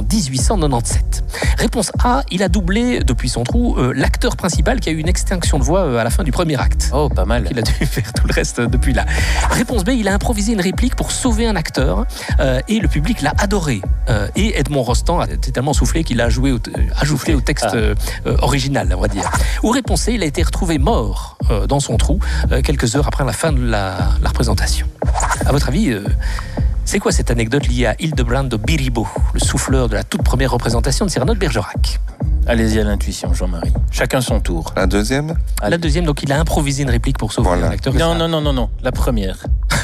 1897. Réponse A, il a doublé depuis son trou l'acteur principal qui a eu une extinction de voix à la fin du premier acte.
Oh, pas mal.
Il a dû faire tout le reste depuis là. Réponse B, il a improvisé une réplique pour sauver un acteur et le public l'a adoré. Et Edmond Rostand a tellement soufflé qu'il a ajouté au texte original, on va dire. Ou réponse C, il a été retrouvé mort dans son trou quelques heures après la fin de la représentation. À votre avis, C'est quoi cette anecdote liée à Hildebrand Biribo, le souffleur de la toute première représentation de Cyrano de Bergerac?
Allez-y à l'intuition, Jean-Marie. Chacun son tour.
La deuxième?
La deuxième, donc il a improvisé une réplique pour sauver l'acteur.
Non, la première.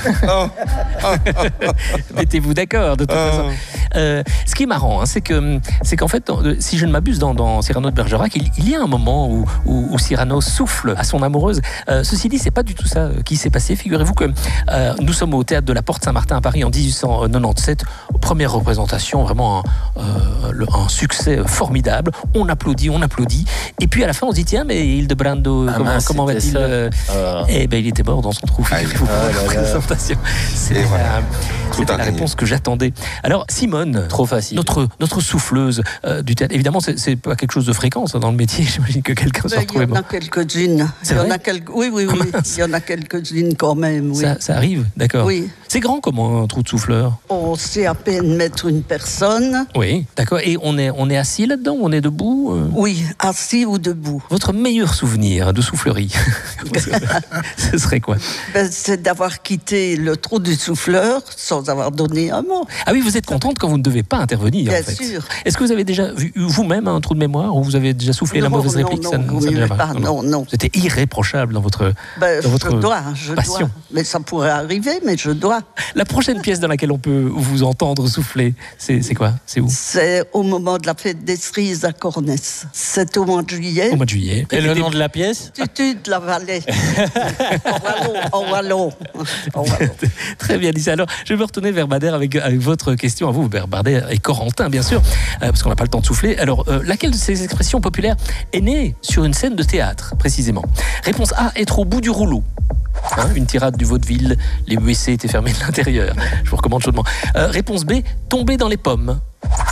Mettez-vous d'accord, de toute façon. Ce qui est marrant, hein, c'est qu'en fait, si je ne m'abuse, dans Cyrano de Bergerac, il y a un moment où Cyrano souffle à son amoureuse. Ceci dit, c'est pas du tout ça qui s'est passé. Figurez-vous que nous sommes au théâtre de la Porte Saint-Martin à Paris en 1897. Première représentation, vraiment un succès formidable. On applaudit. Et puis à la fin, on se dit, tiens, mais Hildebrando, comment va-t-il Eh bien, il était mort dans son trou. C'était la réponse que j'attendais. Alors, Simone,
trop facile.
Notre souffleuse du théâtre. Évidemment, c'est pas quelque chose de fréquent ça, dans le métier. J'imagine que quelqu'un se retrouve mort.
Il y en a quelques-unes. Oui. Il y en a quelques-unes quand même. Oui.
Ça arrive, d'accord.
Oui.
C'est grand comme un trou de souffleur.
On sait à peine mettre une personne.
Oui, d'accord. Et on est assis là-dedans ou on est debout
Oui, assis ou debout.
Votre meilleur souvenir de soufflerie, ce serait quoi?
C'est d'avoir quitté le trou du souffleur sans avoir donné un mot.
Ah oui, vous êtes contente quand vous ne devez pas intervenir.
Bien
en fait.
sûr.
Est-ce que vous avez déjà vu vous-même un trou de mémoire ou vous avez déjà soufflé la mauvaise réplique?
Non.
C'était irréprochable dans votre passion.
Je dois. Mais ça pourrait arriver, mais je dois.
La prochaine pièce dans laquelle on peut vous entendre souffler, c'est quoi? C'est où?
C'est au moment de la fête des cerises à Cornès. C'est au mois de juillet.
Au mois de juillet.
Et le nom de la pièce?
Tutu de la Vallée. En wallon.
Très bien, Lisa. Alors, je vais me retourner vers Bader avec votre question à vous, Bader et Corentin, bien sûr, parce qu'on n'a pas le temps de souffler. Alors, laquelle de ces expressions populaires est née sur une scène de théâtre, précisément? Réponse A, être au bout du rouleau. Une tirade du vaudeville, les WC étaient fermés de l'intérieur. Je vous recommande chaudement. Réponse B, tomber dans les pommes.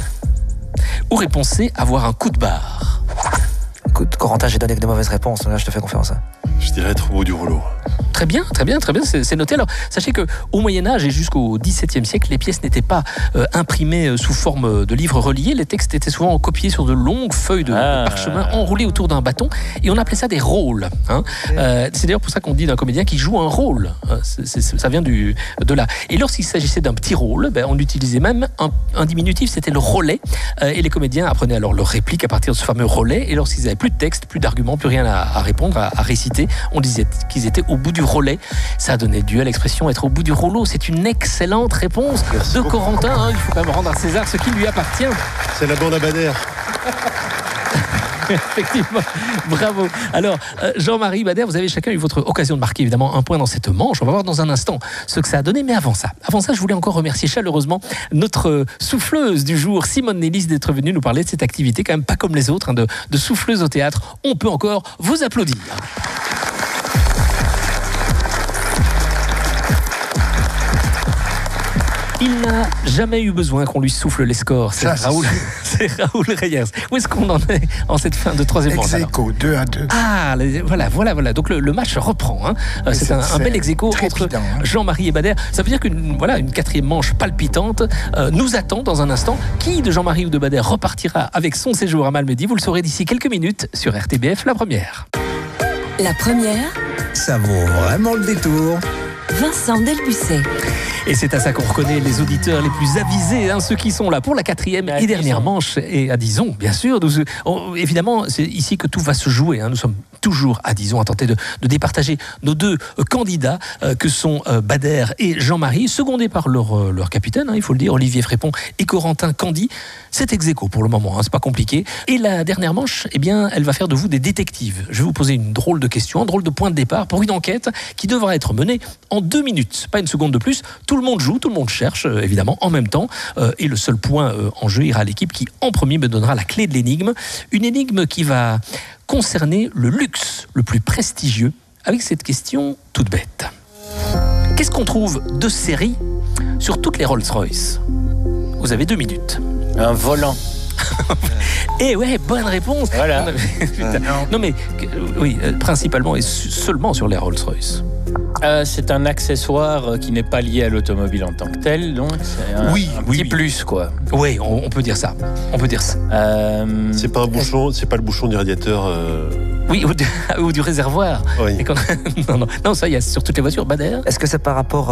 Ou réponse C, avoir un coup de barre.
Écoute, Corentin, j'ai donné que des mauvaises réponses. Là, je te fais confiance.
Je dirais être au bout du rouleau.
Très bien, c'est noté. Alors, sachez qu'au Moyen-Âge et jusqu'au XVIIe siècle, les pièces n'étaient pas imprimées sous forme de livres reliés. Les textes étaient souvent copiés sur de longues feuilles de parchemin enroulées autour d'un bâton. Et on appelait ça des rôles. C'est d'ailleurs pour ça qu'on dit d'un comédien qui joue un rôle. Ça vient de là. Et lorsqu'il s'agissait d'un petit rôle, on utilisait même un diminutif, c'était le rollet. Et les comédiens apprenaient alors leur réplique à partir de ce fameux rollet. Et lorsqu'ils n'avaient plus de texte, plus d'arguments, plus rien à répondre, à réciter, on disait qu'ils étaient au bout du rollet. Ça a donné lieu à l'expression être au bout du rouleau. C'est une excellente réponse de Corentin. Il faut quand même rendre à César ce qui lui appartient.
C'est la bande à Bader.
Effectivement, bravo. Alors, Jean-Marie, Bader, vous avez chacun eu votre occasion de marquer évidemment un point dans cette manche. On va voir dans un instant ce que ça a donné. Mais avant ça, je voulais encore remercier chaleureusement notre souffleuse du jour, Simone Nélis, d'être venue nous parler de cette activité, quand même pas comme les autres, de souffleuse au théâtre. On peut encore vous applaudir. Il n'a jamais eu besoin qu'on lui souffle les scores. C'est Raoul Reyers. Où est-ce qu'on en est en cette fin de troisième manche?
Ex-aequo, 2-2.
Ah, voilà. Donc le match reprend. C'est un bel ex-aequo entre Jean-Marie et Bader. Ça veut dire qu'une quatrième manche palpitante nous attend dans un instant. Qui de Jean-Marie ou de Bader repartira avec son séjour à Malmedy? Vous le saurez d'ici quelques minutes sur RTBF, la première.
La première,
ça vaut vraiment le détour.
Vincent Delbussy.
Et c'est à ça qu'on reconnaît les auditeurs les plus avisés, ceux qui sont là pour la quatrième et dernière manche, et à Dizon, bien sûr. Évidemment, c'est ici que tout va se jouer. Nous sommes toujours à Dizon à tenter de départager nos deux candidats, que sont Bader et Jean-Marie, secondés par leur capitaine, il faut le dire, Olivier Frépon et Corentin Candy. C'est ex-aequo pour le moment, c'est pas compliqué. Et la dernière manche, elle va faire de vous des détectives. Je vais vous poser une drôle de question, un drôle de point de départ pour une enquête qui devra être menée en 2 minutes, pas une seconde de plus. Tout le monde joue, tout le monde cherche, évidemment, en même temps. Et le seul point en jeu ira à l'équipe qui, en premier, me donnera la clé de l'énigme. Une énigme qui va concerner le luxe le plus prestigieux, avec cette question toute bête. Qu'est-ce qu'on trouve de série sur toutes les Rolls-Royce? Vous avez 2 minutes.
Un volant.
Eh ouais, bonne réponse.
Voilà.
Non mais, oui, principalement et seulement sur les Rolls-Royce.
C'est un accessoire qui n'est pas lié à l'automobile en tant que tel, donc c'est un petit plus, quoi.
Oui, on peut dire ça.
C'est pas un bouchon, c'est pas le bouchon du radiateur
Oui, ou du réservoir.
Oui.
Non, ça, il y a sur toutes les voitures. Bader.
Est-ce que c'est par rapport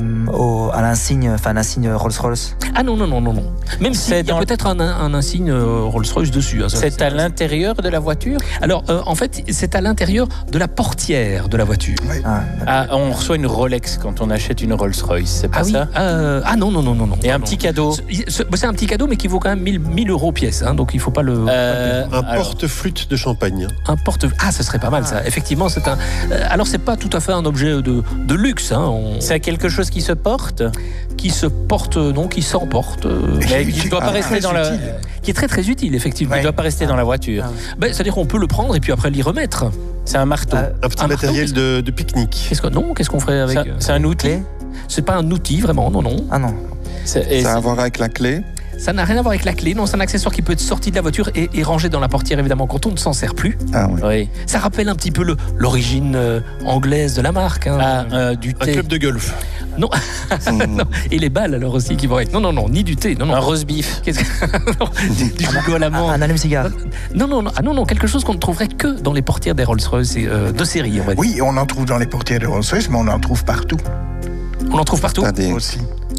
à l'insigne Rolls-Royce?
Ah non. Même s'il y a peut-être un insigne Rolls-Royce dessus. Hein,
c'est à l'intérieur de la voiture?
Alors, en fait, c'est à l'intérieur de la portière de la voiture.
Oui.
On reçoit une Rolex quand on achète une Rolls-Royce, c'est pas ça?
Non.
Et un petit cadeau?
C'est un petit cadeau, mais qui vaut quand même 1000 euros pièce. Hein, donc, il ne faut pas le...
un porte-flûte de champagne.
Un porte... Ah, ce serait pas mal, ça. Effectivement, c'est un... alors, c'est pas tout à fait un objet de luxe. Hein.
C'est quelque chose qui se porte?
Qui se porte, non, qui s'emporte.
Mais qui ne doit pas rester dans la...
Qui est très, très utile, effectivement.
Il ne doit pas rester dans la voiture.
C'est-à-dire qu'on peut le prendre et puis après l'y remettre.
C'est un marteau.
Un petit matériel de pique-nique.
Qu'est-ce qu'on ferait avec...
C'est un outil?
C'est pas un outil, vraiment, non.
Ah non.
Ça a à voir avec la clé?
Ça n'a rien à voir avec la clé, non, c'est un accessoire qui peut être sorti de la voiture et rangé dans la portière, évidemment, quand on ne s'en sert plus.
Ah oui.
Ça rappelle un petit peu l'origine anglaise de la marque. Hein.
Du thé.
Un club de golf.
Non. Non. Et les balles, alors aussi, qui vont être... Non, ni du thé. Non.
Un roast beef.
Du jus à l'amande.
Un allume-cigare.
Non, quelque chose qu'on ne trouverait que dans les portières des Rolls-Royce de série, on va dire.
Oui, on en trouve dans les portières de Rolls-Royce, mais on en trouve partout.
On en trouve partout
Aussi.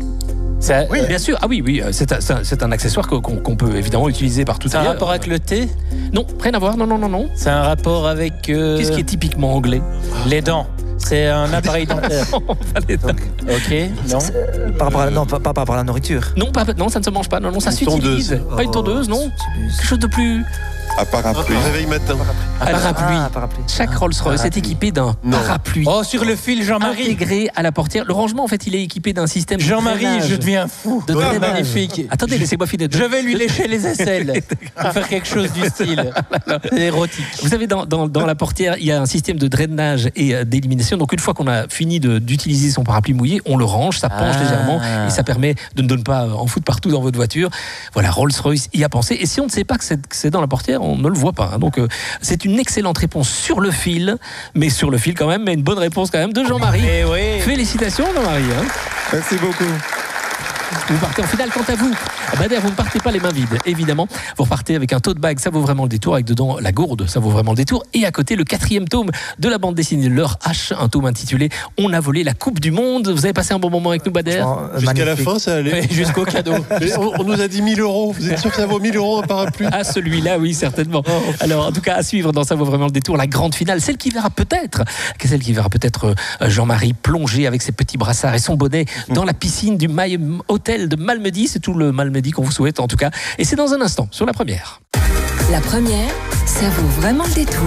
Oui, bien sûr. Ah oui, c'est un accessoire qu'on peut évidemment utiliser partout.
C'est un rapport avec le thé?
Non, rien à voir. Non.
C'est un rapport avec...
Qu'est-ce qui est typiquement anglais?
Les dents. C'est un appareil dentaire.
Les dents.
Ok, non.
Pas par rapport à la nourriture.
Non, ça ne se mange pas. Non, ça s'utilise. Pas une tondeuse, non. Quelque chose de plus...
Un parapluie.
Un réveil matin.
Un parapluie. Chaque Rolls-Royce est équipé d'un parapluie.
Oh, sur le fil, Jean-Marie.
Intégré à la portière. Le rangement, en fait, il est équipé d'un système de drainage.
Je deviens fou.
De drainage.
Magnifique.
Attendez, laissez-moi finir.
Je vais lui lécher les aisselles pour faire quelque chose du style. C'est érotique.
Vous savez, dans la portière, il y a un système de drainage et d'élimination. Donc, une fois qu'on a fini d'utiliser son parapluie mouillé, on le range, ça penche légèrement et ça permet de ne pas en foutre partout dans votre voiture. Voilà, Rolls-Royce y a pensé. Et si on ne sait pas que c'est dans la portière, on ne le voit pas. Donc, c'est une excellente réponse sur le fil, mais une bonne réponse quand même de Jean-Marie.
Oui.
Félicitations, Jean-Marie. Hein.
Merci beaucoup.
Vous partez en finale. Quant à vous, Bader, vous ne partez pas les mains vides, évidemment. Vous repartez avec un tote bag, ça vaut vraiment le détour, avec dedans la gourde, ça vaut vraiment le détour. Et à côté, le 4e tome de la bande dessinée Leur H, un tome intitulé On a volé la Coupe du Monde. Vous avez passé un bon moment avec nous, Bader?
Jusqu'à la fin, ça allait.
Jusqu'au cadeau.
On nous a dit 1000 euros. Vous êtes sûr que ça vaut 1000 euros un parapluie?
Ah, celui-là, oui, certainement. Alors, en tout cas, à suivre dans Ça vaut vraiment le détour, la grande finale, celle qui verra peut-être Jean-Marie plonger avec ses petits brassards et son bonnet dans la piscine du Hôtel de Malmedy. C'est tout le Malmedy qu'on vous souhaite, en tout cas. Et c'est dans un instant, sur la première.
La première, ça vaut vraiment le détour.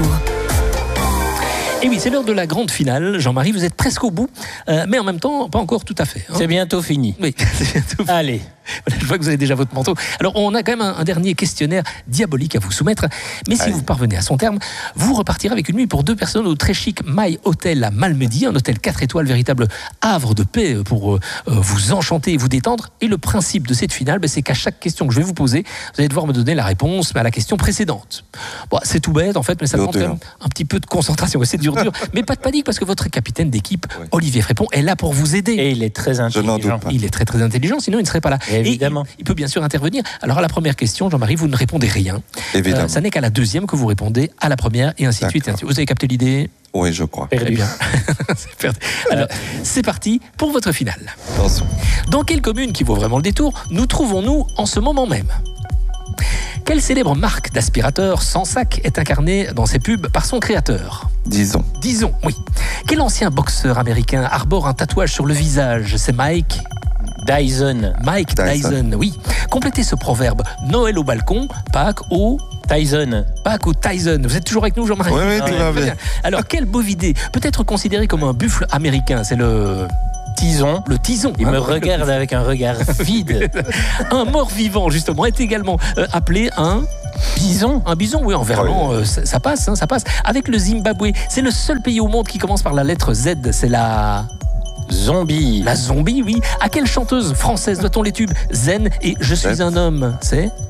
Et oui, c'est l'heure de la grande finale. Jean-Marie, vous êtes presque au bout, mais en même temps, pas encore tout à fait. Hein.
C'est bientôt fini.
Oui, c'est bientôt fini.
Allez.
Je vois que vous avez déjà votre manteau. Alors, on a quand même un dernier questionnaire diabolique à vous soumettre. Mais si vous parvenez à son terme, vous repartirez avec une nuit pour 2 personnes au très chic My Hotel à Malmedy, un hôtel 4 étoiles, véritable havre de paix pour vous enchanter et vous détendre. Et le principe de cette finale, c'est qu'à chaque question que je vais vous poser, vous allez devoir me donner la réponse à la question précédente. Bon, c'est tout bête, en fait, mais ça demande quand même un petit peu de concentration. C'est dur. Mais pas de panique, parce que votre capitaine d'équipe, Olivier Frépon, est là pour vous aider.
Et il est très intelligent.
Il est très, très intelligent, sinon il ne serait pas là.
Évidemment.
Et il peut bien sûr intervenir. Alors à la première question, Jean-Marie, vous ne répondez rien.
Évidemment.
Ça n'est qu'à la deuxième que vous répondez à la première et ainsi de suite. Vous avez capté l'idée?
Oui, je crois.
Très bien. C'est perdu. Alors, c'est parti pour votre finale.
Attention.
Dans quelle commune qui vaut vraiment le détour nous trouvons-nous en ce moment même? Quelle célèbre marque d'aspirateur sans sac est incarnée dans ses pubs par son créateur?
Disons,
oui. Quel ancien boxeur américain arbore un tatouage sur le visage? C'est Mike
Tyson.
Mike Tyson, oui. Complétez ce proverbe. Noël au balcon, Pâques au...
Tyson.
Pâques au Tyson. Vous êtes toujours avec nous, Jean-Marie?
Oui, tout va bien.
Alors, quel bovidé peut être considéré comme un buffle américain? C'est le...
Tison.
Le tison.
Il me regarde avec un regard vide.
Un mort-vivant, justement, est également appelé un...
Bison.
Un bison, oui, en verlan, ça passe, ça passe. Avec le Zimbabwe, c'est le seul pays au monde qui commence par la lettre Z. C'est la...
Zombie.
La zombie, oui. À quelle chanteuse française doit-on les tubes Zen et Je suis un homme? C'est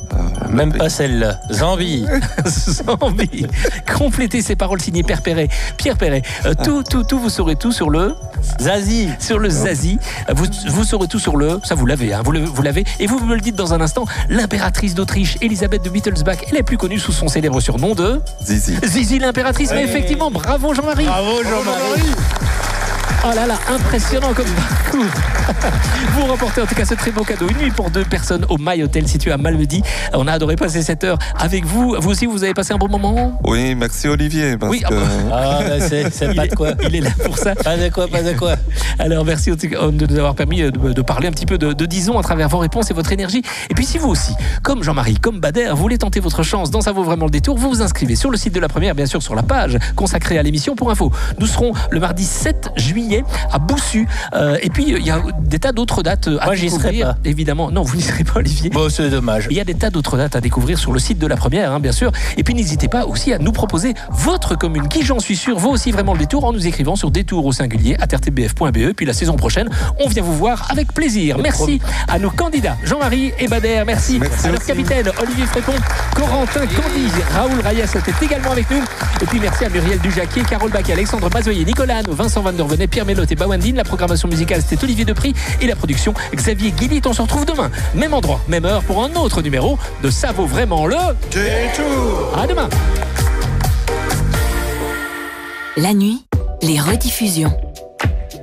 Même pas celle-là. Zambie.
Zambie. Complétez ces paroles signées Pierre Perret. Tout, vous saurez tout sur le
Zazie.
Sur le Zazie. Vous saurez tout sur le... Ça, vous l'avez. Hein, vous l'avez. Et vous me le dites dans un instant. L'impératrice d'Autriche, Elisabeth de Wittelsbach, elle est plus connue sous son célèbre surnom de...
Zizi.
Zizi l'impératrice. Mais effectivement, bravo Jean-Marie.
Bravo Jean-Marie.
Oh là là, impressionnant comme parcours. Vous remportez en tout cas ce très beau cadeau. Une nuit pour 2 personnes au My Hotel situé à Malmedy. On a adoré passer cette heure avec vous. Vous aussi, vous avez passé un bon moment?
Oui, merci Olivier. Parce
oui,
que...
c'est pas de quoi.
Il est là pour ça.
Pas de quoi.
Alors, merci de nous avoir permis de parler un petit peu de Dison à travers vos réponses et votre énergie. Et puis, si vous aussi, comme Jean-Marie, comme Bader, vous voulez tenter votre chance dans Ça vaut vraiment le détour, vous vous inscrivez sur le site de la première, bien sûr, sur la page consacrée à l'émission. Pour info, nous serons le mardi 7 juillet à Boussu. Et puis, il y a des tas d'autres dates à
Moi, j'y serai pas.
Évidemment. Non, vous n'y serez pas, Olivier.
Bon, c'est dommage.
Il y a des tas d'autres dates à découvrir sur le site de la première, hein, bien sûr. Et puis, n'hésitez pas aussi à nous proposer votre commune, qui, j'en suis sûr, vaut aussi vraiment le détour en nous écrivant sur détour au singulier @rtbf.be. Puis la saison prochaine, on vient vous voir avec plaisir. Merci à nos candidats, Jean-Marie et Bader. Merci à leur capitaine, Olivier Frécon, Corentin Candy, Raoul Rayas était également avec nous. Et puis, merci à Muriel Dujaquier, Carole Bac, Alexandre Mazoyer, Nicolas Hanno, Vincent Van der Venet, Pierre Melotte et Bawandine. La programmation musicale, c'était Olivier Depry et la production, Xavier Guillit. On se retrouve demain, même endroit, même heure, pour un autre numéro de Ça vaut vraiment le détour. À demain.
La nuit, les rediffusions.